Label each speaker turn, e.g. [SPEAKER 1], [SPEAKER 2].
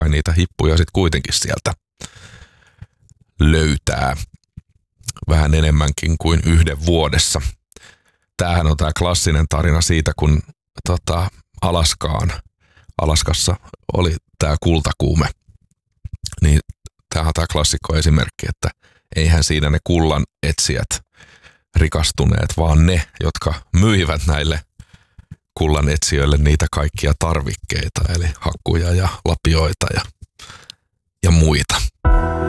[SPEAKER 1] kai niitä hippuja sitten kuitenkin sieltä löytää vähän enemmänkin kuin yhden vuodessa. Tämähän on tämä klassinen tarina siitä, kun Alaskassa oli tämä kultakuume. Niin tämähän on tämä klassikko esimerkki, että eihän siinä ne kullan etsijät rikastuneet, vaan ne, jotka myivät näille kullan etsijöille niitä kaikkia tarvikkeita, eli hakkuja ja lapioita ja muita.